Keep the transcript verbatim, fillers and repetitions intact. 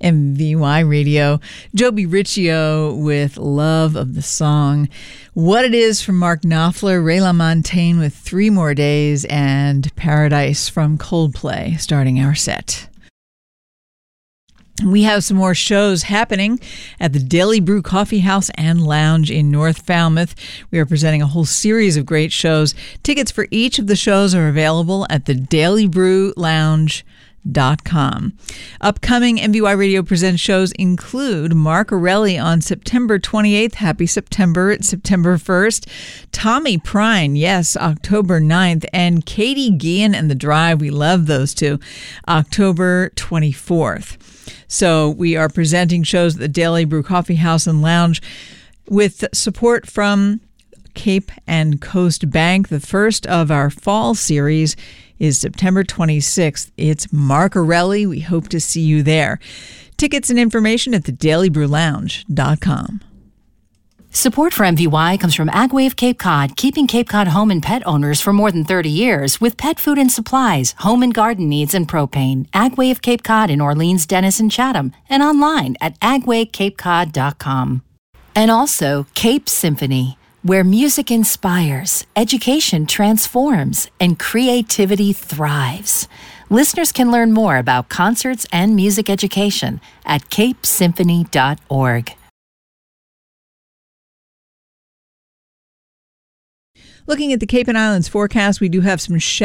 M V Y Radio. Joby Riccio with Love of the Song. What It Is from Mark Knopfler, Ray LaMontagne with Three More Days, and Paradise from Coldplay starting our set. We have some more shows happening at the Daily Brew Coffee House and Lounge in North Falmouth. We are presenting a whole series of great shows. Tickets for each of the shows are available at the daily brew lounge dot com. Upcoming M V Y Radio Presents shows include Mark Orelli on September twenty-eighth. Happy September. It's September first. Tommy Prine, yes, October ninth. And Katie Guillen and The Drive. We love those two. October twenty-fourth. So we are presenting shows at the Daily Brew Coffee House and Lounge with support from Cape and Coast Bank. The first of our fall series is September twenty-sixth. It's Mark Orelli. We hope to see you there. Tickets and information at the daily brew lounge dot com. Support for M V Y comes from AgWave Cape Cod, keeping Cape Cod home and pet owners for more than thirty years with pet food and supplies, home and garden needs, and propane. AgWave Cape Cod in Orleans, Dennis, and Chatham, and online at ag wave cape cod dot com. And also Cape Symphony, where music inspires, education transforms, and creativity thrives. Listeners can learn more about concerts and music education at cape symphony dot org. Looking at the Cape and Islands forecast, we do have some